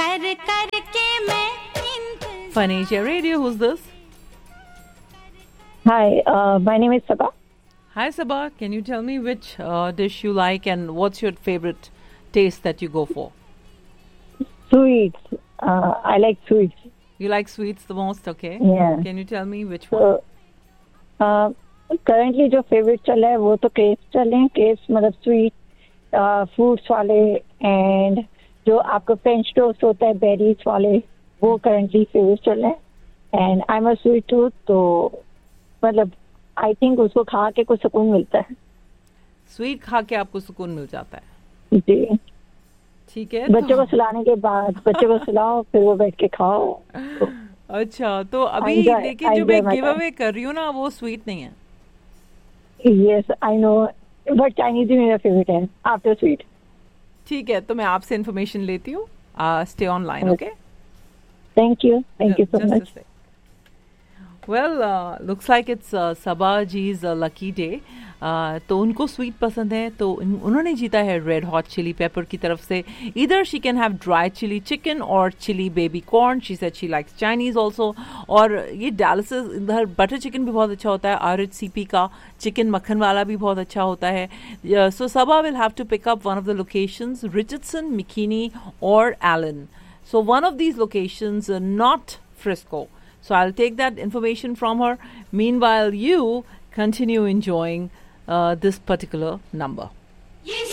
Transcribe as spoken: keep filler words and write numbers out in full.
कर करके मैं Phonesia Radio, who's this? Hi, uh, my name is Sabah. Hi Sabah, can you tell me which uh, dish you like and what's your favorite taste that you go for? Sweets. Uh, I like sweets. You like sweets the most, okay? Yeah. Can you tell me which one? So, uh, currently जो favorite चल रहा है वो तो crepes चल रहे हैं. Crepes मतलब sweet, uh, fruits वाले and जो आपका French toast होता है berries वाले वो currently favorite चल रहे हैं. And I'm a sweet tooth तो मतलब I think उसको खा के कुछ सुकून मिलता है. स्वीट खा के आपको सुकून मिल जाता है. जी. ठीक है. बच्चों को सुलाने के बाद बच्चों को सुलाओ फिर वो बैठ के खाओ. तो, अच्छा तो अभी enjoy, लेकिन जो मैं my गिव time. अवे कर रही हूँ ना वो स्वीट नहीं है. Yes, I know. But Chinese ही मेरा favorite है. After sweet. ठीक है तो मैं आपसे इन्फॉर्मेशन लेती हूँ. Stay online, okay? Thank you. Thank you so much. Well, uh, looks like it's uh, Sabah ji's uh, lucky day. Uh, तो उनको स्वीट पसंद है तो उन्होंने जीता है रेड हॉट चिली पेपर की तरफ से. इधर she can have dry chilli chicken और chilli baby corn. She said she likes Chinese also. और ये डालस इधर बटर चिकन भी बहुत अच्छा होता है. आर एच सी पी का चिकन मक्खन वाला भी बहुत अच्छा होता है. सो सबा will have to pick up one of the locations, Richardson, मिकीनी और Elon. So one of these locations, uh, not Frisco. So I'll take that information from her. Meanwhile, you continue enjoying uh, this particular number.